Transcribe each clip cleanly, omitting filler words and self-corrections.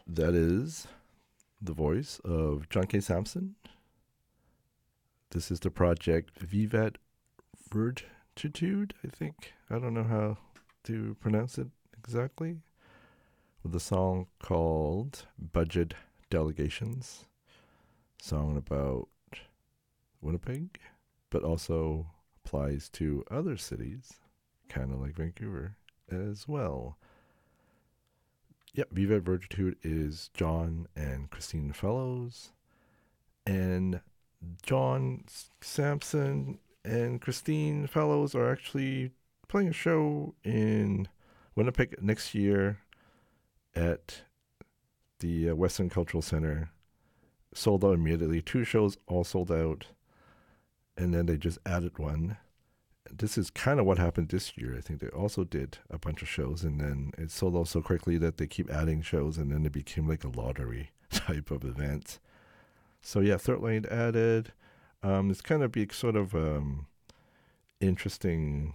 That is the voice of John K. Samson. This is the project Vivat Virtitude, I think. I don't know how to pronounce it exactly. With a song called Budget Delegations. Song about Winnipeg, but also applies to other cities, kind of like Vancouver as well. Yep, Viva Virtitude is John and Christine Fellows. And John Samson and Christine Fellows are actually playing a show in Winnipeg next year at the Western Cultural Center. Sold out immediately. 2 shows all sold out. And then they just added one. This is kind of what happened this year. I think they also did a bunch of shows, and then it sold out so quickly that they keep adding shows, and then it became like a lottery type of event. So yeah, Third Lane added. It's kind of be sort of interesting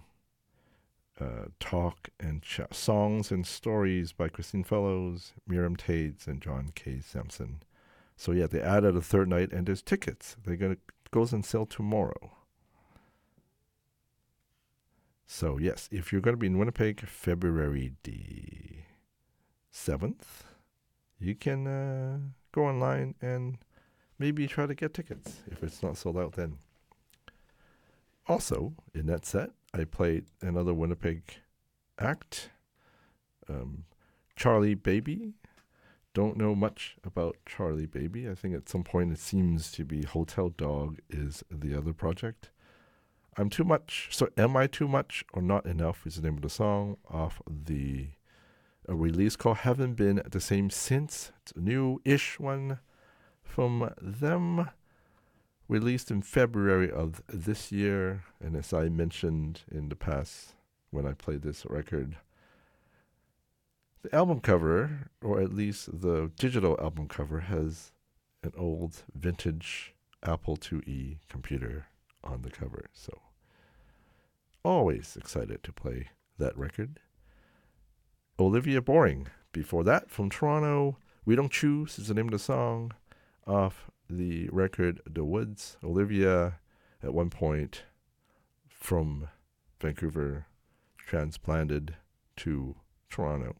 talk and songs and stories by Christine Fellows, Miriam Tates, and John K. Sampson. So yeah, they added a third night, and there's tickets. They're gonna goes on sale tomorrow. So yes, if you're going to be in Winnipeg, February the 7th, you can go online and maybe try to get tickets if it's not sold out then. Also, in that set, I played another Winnipeg act, Charlie Baby. Don't know much about Charlie Baby. I think at some point it seems to be Hotel Dog is the other project. I'm Too Much. So Am I Too Much or Not Enough is the name of the song off a release called Haven't Been the Same Since. It's a new-ish one from them, released in February of this year. And as I mentioned in the past when I played this record, the album cover, or at least the digital album cover, has an old vintage Apple IIe computer on the cover. So always excited to play that record. Olivia Boring. Before that, from Toronto, We Don't Choose is the name of the song off the record The Woods. Olivia, at one point from Vancouver, transplanted to Toronto.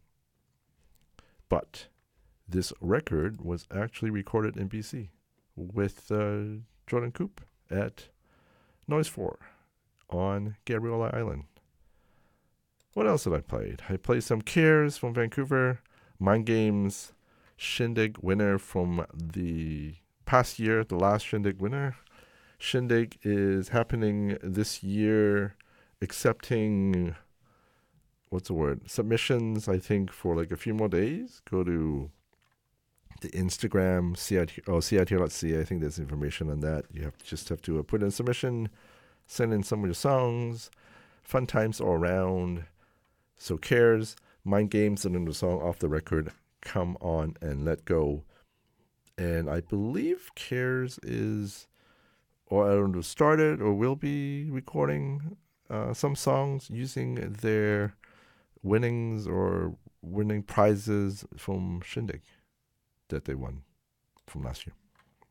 But this record was actually recorded in BC with Jordan Coop at Noise 4 on Gabriola Island. What else did I play? I played some Cares from Vancouver, Mind Games, Shindig winner from the past year, the last Shindig winner. Shindig is happening this year, accepting, submissions, I think, for like a few more days. Go to the Instagram, CITR.ca. I think there's information on that. You just have to put in a submission, send in some of your songs. Fun times all around. So Cares, Mind Games, and then the song off the record, Come On and Let Go. And I believe Cares is, or I don't know, started or will be recording some songs using their winnings or winning prizes from Shindig that they won from last year.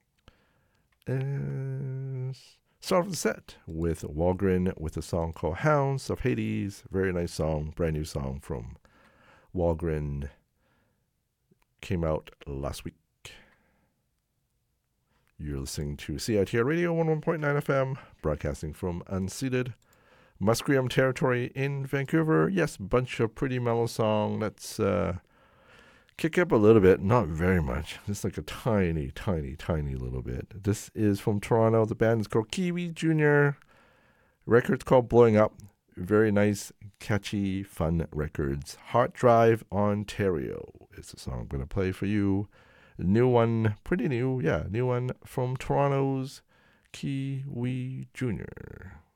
And start of the set with Walgren with a song called Hounds of Hades. Very nice song, brand new song from Walgren. Came out last week. You're listening to CITR Radio 101.9 FM, broadcasting from unceded Musqueam territory in Vancouver. Yes, bunch of pretty mellow song. Let's kick up a little bit, not very much, just like a tiny, tiny, tiny little bit. This is from Toronto. The band is called Kiwi Jr. Record's called Blowing Up. Very nice, catchy, fun records. Heart Drive, Ontario is the song I'm going to play for you. New one, pretty new, new one from Toronto's Kiwi Jr.